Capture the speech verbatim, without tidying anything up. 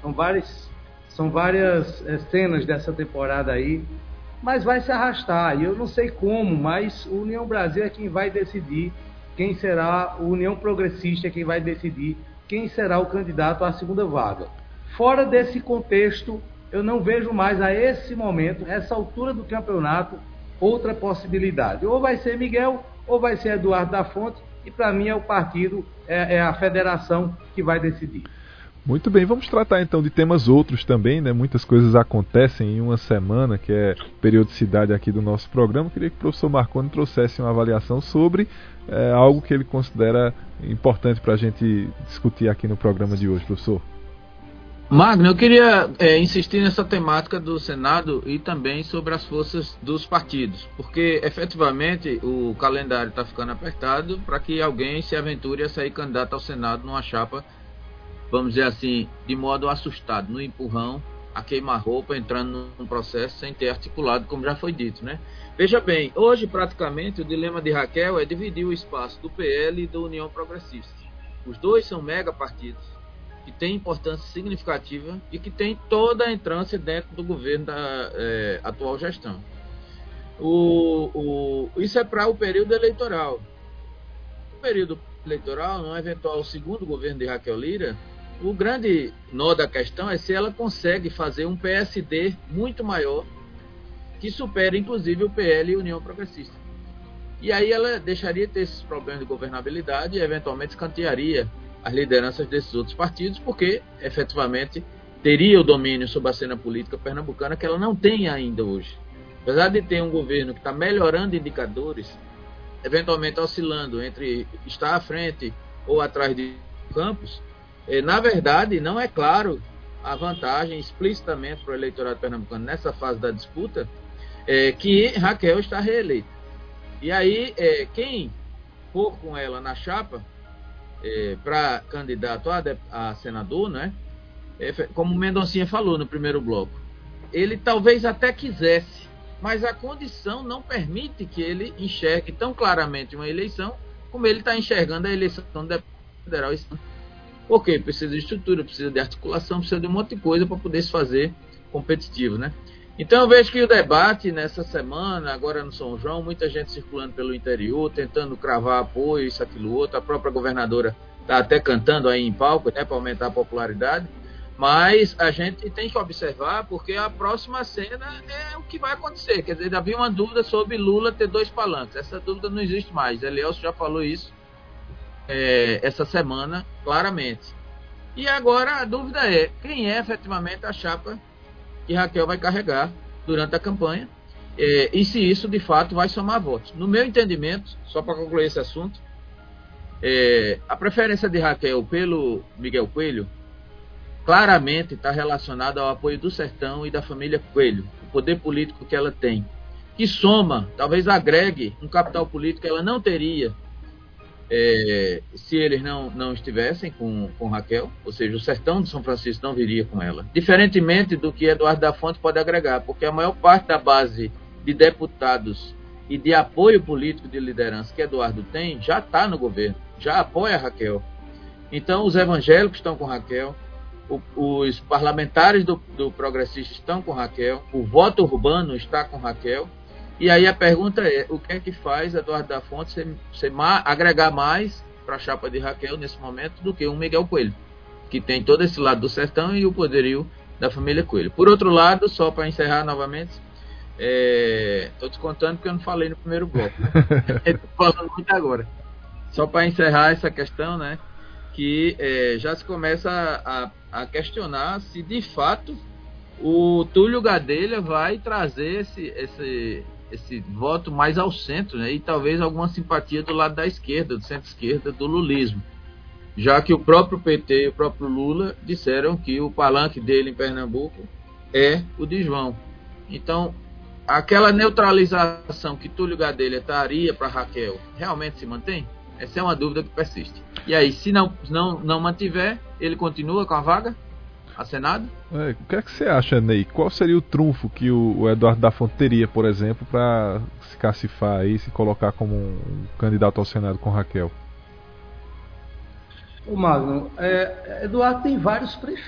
São várias, são várias é, cenas dessa temporada aí, mas vai se arrastar. E eu não sei como, mas o União Brasil é quem vai decidir quem será, o União Progressista é quem vai decidir quem será o candidato à segunda vaga. Fora desse contexto, eu não vejo mais a esse momento, essa altura do campeonato, outra possibilidade. Ou vai ser Miguel, ou vai ser Eduardo da Fonte, e para mim é o partido, é, é a federação que vai decidir. Muito bem, vamos tratar então de temas outros também, né? Muitas coisas acontecem em uma semana, que é periodicidade aqui do nosso programa. Eu queria que o professor Marconi trouxesse uma avaliação sobre é, algo que ele considera importante para a gente discutir aqui no programa de hoje, professor. Magno, eu queria é, insistir nessa temática do Senado e também sobre as forças dos partidos, porque efetivamente o calendário está ficando apertado para que alguém se aventure a sair candidato ao Senado numa chapa, vamos dizer assim, de modo assustado, no empurrão, a queima-roupa, entrando num processo sem ter articulado, como já foi dito, né? Veja bem, hoje praticamente o dilema de Raquel é dividir o espaço do P L e da União Progressista. Os dois são mega partidos, que têm importância significativa e que têm toda a entrância dentro do governo da é, atual gestão. O, o, isso é para o período eleitoral. O período eleitoral, no eventual segundo governo de Raquel Lira, o grande nó da questão é se ela consegue fazer um P S D muito maior, que supere inclusive o P L e a União Progressista. E aí ela deixaria de ter esses problemas de governabilidade e eventualmente escantearia as lideranças desses outros partidos, porque efetivamente teria o domínio sobre a cena política pernambucana que ela não tem ainda hoje. Apesar de ter um governo que está melhorando indicadores, eventualmente oscilando entre estar à frente ou atrás de Campos, na verdade, não é claro a vantagem explicitamente para o eleitorado pernambucano nessa fase da disputa, é, que Raquel está reeleita. E aí, é, quem for com ela na chapa, é, para candidato a, a senador, né, é, como o Mendoncinha falou no primeiro bloco, ele talvez até quisesse, mas a condição não permite que ele enxergue tão claramente uma eleição como ele está enxergando a eleição do deputado federal. Porque precisa de estrutura, precisa de articulação, precisa de um monte de coisa para poder se fazer competitivo, né? Então eu vejo que o debate nessa semana, agora no São João, muita gente circulando pelo interior, tentando cravar apoio, isso, aquilo, outro. A própria governadora está até cantando aí em palco, né, para aumentar a popularidade. Mas a gente tem que observar, porque a próxima cena é o que vai acontecer. Quer dizer, havia uma dúvida sobre Lula ter dois palanques. Essa dúvida não existe mais. Elielso já falou isso É, essa semana, claramente. E agora a dúvida é, quem é efetivamente a chapa que Raquel vai carregar durante a campanha, é, e se isso de fato vai somar votos. No meu entendimento, só para concluir esse assunto, é, a preferência de Raquel pelo Miguel Coelho claramente está relacionada ao apoio do Sertão e da família Coelho, o poder político que ela tem, que soma, talvez agregue um capital político que ela não teria É, se eles não, não estivessem com, com Raquel, ou seja, o Sertão de São Francisco não viria com ela. Diferentemente do que Eduardo da Fonte pode agregar, porque a maior parte da base de deputados e de apoio político de liderança que Eduardo tem, já está no governo, já apoia Raquel. Então, os evangélicos estão com Raquel, o, os parlamentares do, do Progressista estão com Raquel, o voto urbano está com Raquel. E aí a pergunta é, o que é que faz Eduardo da Fonte ser, ser ma, agregar mais para a chapa de Raquel nesse momento do que um Miguel Coelho, que tem todo esse lado do sertão e o poderio da família Coelho. Por outro lado, só para encerrar novamente, estou te contando porque eu não falei no primeiro bloco, né? Estou falando muito agora. Só para encerrar essa questão, né, que é, já se começa a, a questionar se de fato o Túlio Gadelha vai trazer esse... esse esse voto mais ao centro, né? E talvez alguma simpatia do lado da esquerda, do centro-esquerda, do lulismo. Já que o próprio P T e o próprio Lula disseram que o palanque dele em Pernambuco é o de João. Então, aquela neutralização que Túlio Gadelha daria para Raquel realmente se mantém? Essa é uma dúvida que persiste. E aí, se não, não, não mantiver, ele continua com a vaga a Senado? É, o que é que você acha, Ney? Qual seria o trunfo que o, o Eduardo da Fonte teria, por exemplo, para se cacifar aí, se colocar como um, um candidato ao Senado com Raquel? O Magno, é, Eduardo tem vários prefeitos.